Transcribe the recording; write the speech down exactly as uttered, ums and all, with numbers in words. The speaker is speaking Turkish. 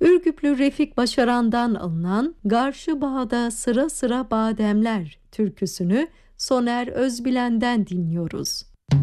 Ürgüplü Refik Başaran'dan alınan "Garşı Bağda Sıra Sıra Bademler" türküsünü Soner Özbilen'den dinliyoruz.